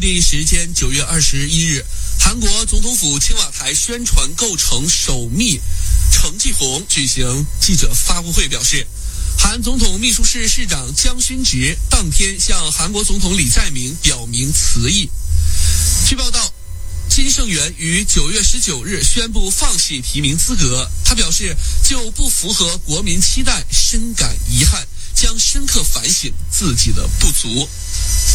另一时间9月21日，韩国总统府青瓦台宣传构成首秘程继红举行记者发布会表示，韩总统秘书室室长姜勋植当天向韩国总统李在明表明辞意。据报道，金圣元于9月19日宣布放弃提名资格。他表示，就不符合国民期待深感遗憾，将深刻反省自己的不足。